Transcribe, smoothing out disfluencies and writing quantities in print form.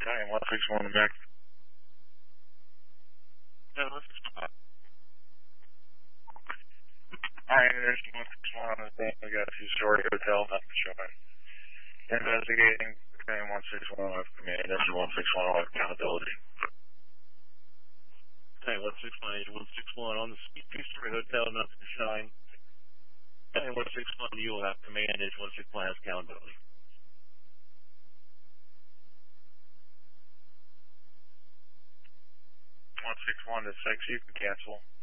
Italian 161 back. Yeah, let's Alright, there's 161 on the thing. We got a two-story hotel, nothing showing. Investigating, Italian 161 with command, engine 161 with accountability. Italian 161, engine 161 on the speed, two-story hotel, nothing showing. Italian 161, you will have command, engine 161 has accountability. 161 to 6, you can cancel.